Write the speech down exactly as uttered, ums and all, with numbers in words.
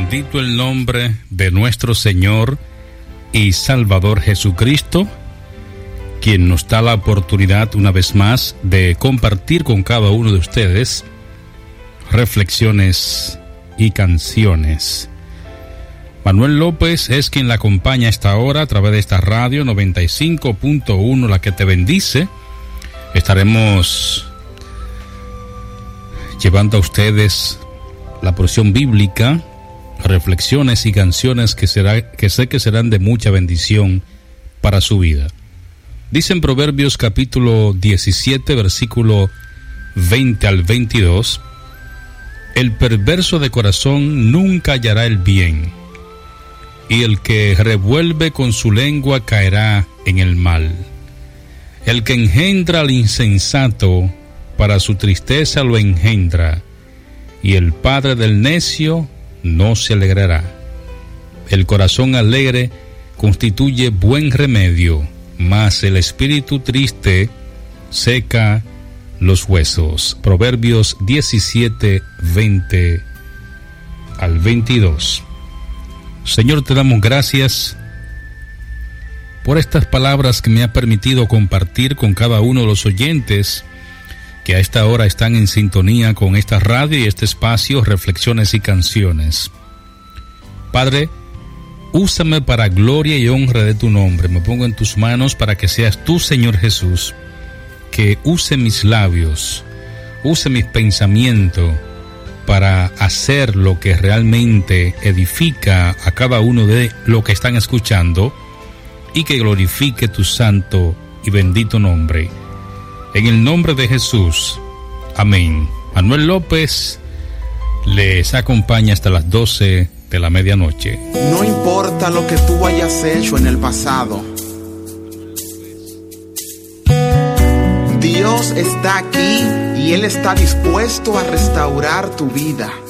Bendito el nombre de nuestro Señor y Salvador Jesucristo, quien nos da la oportunidad una vez más de compartir con cada uno de ustedes reflexiones y canciones. Manuel López es quien la acompaña a esta hora a través de esta radio noventa y cinco punto uno, la que te bendice. Estaremos llevando a ustedes la porción bíblica, reflexiones y canciones que, será, que sé que serán de mucha bendición para su vida. Dice en Proverbios capítulo diecisiete, versículo veinte al veintidós, el perverso de corazón nunca hallará el bien, y el que revuelve con su lengua caerá en el mal. El que engendra al insensato, para su tristeza lo engendra, y el padre del necio no se alegrará. El corazón alegre constituye buen remedio, mas el espíritu triste seca los huesos. Proverbios diecisiete, veinte al veintidós. Señor, te damos gracias por estas palabras que me ha permitido compartir con cada uno de los oyentes que a esta hora están en sintonía con esta radio y este espacio, Reflexiones y Canciones. Padre, úsame para gloria y honra de tu nombre. Me pongo en tus manos para que seas tú, Señor Jesús, que use mis labios, use mis pensamientos para hacer lo que realmente edifica a cada uno de los que están escuchando y que glorifique tu santo y bendito nombre. En el nombre de Jesús, amén. Manuel López les acompaña hasta las doce de la medianoche. No importa lo que tú hayas hecho en el pasado, Dios está aquí y Él está dispuesto a restaurar tu vida.